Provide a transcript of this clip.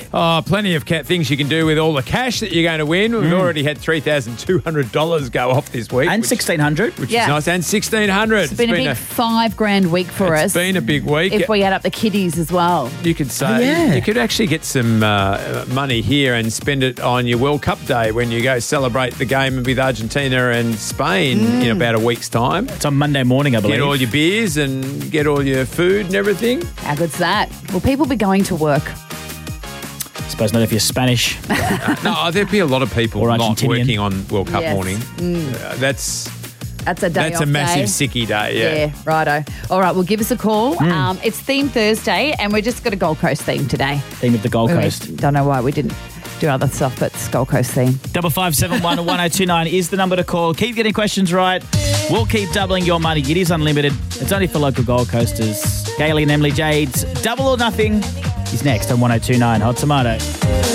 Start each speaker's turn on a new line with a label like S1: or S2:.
S1: Oh, plenty of things you can do with all the cash that you're going to win. We've already had $3,200 go off this week.
S2: And $1,600.
S1: Which is nice. And $1,600.
S3: It's been a big $5,000 week for us.
S1: It's been a big week.
S3: If we add up the kiddies as well.
S1: You could say you could actually get some money here and spend it on your World Cup day when you go celebrate the game with Argentina and Spain in about a week's time.
S2: It's on Monday morning, I believe.
S1: Get all your beers and get all your food and everything.
S3: How good's that? Will people be going to work?
S2: I suppose not if you're Spanish.
S1: No, there'd be a lot of people
S2: Or
S1: not
S2: Argentinian.
S1: working on World Cup
S3: Yes.
S1: morning. That's
S3: a day
S1: That's
S3: off
S1: a massive
S3: day.
S1: sicky day,
S3: Yeah, righto. All right, well, give us a call. It's Theme Thursday, and we're just got a Gold Coast theme today.
S2: Theme of the Gold Coast.
S3: Don't know why we didn't do other stuff, but it's Gold Coast theme.
S2: 5571 1029 is the number to call. Keep getting questions right. We'll keep doubling your money. It is unlimited. It's only for local Gold Coasters. Gailey and Emily Jade's Double or Nothing is next on 1029 Hot Tomato.